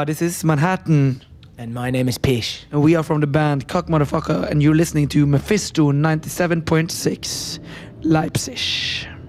this is Manhattan. And my name is Pish. And we are from the band Cock Motherfucker, and you're listening to Mephisto 97.6 Leipzig.